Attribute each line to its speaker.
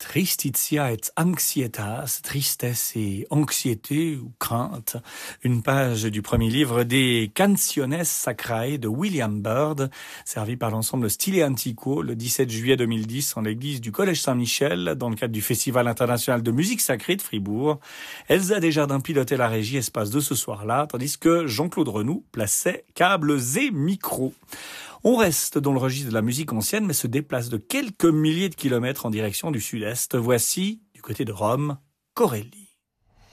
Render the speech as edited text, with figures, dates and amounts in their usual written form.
Speaker 1: Tristitia et anxietas, tristesse et anxiété ou crainte, une page du premier livre des Canciones Sacrae de William Byrd, servi par l'ensemble Stile Antico le 17 juillet 2010 en l'église du Collège Saint-Michel dans le cadre du Festival international de musique sacrée de Fribourg. Elsa Desjardins pilotait la régie espace de ce soir-là, tandis que Jean-Claude Renoux plaçait câbles et micros. On reste dans le registre de la musique ancienne, mais se déplace de quelques milliers de kilomètres en direction du sud-est. Voici, du côté de Rome, Corelli.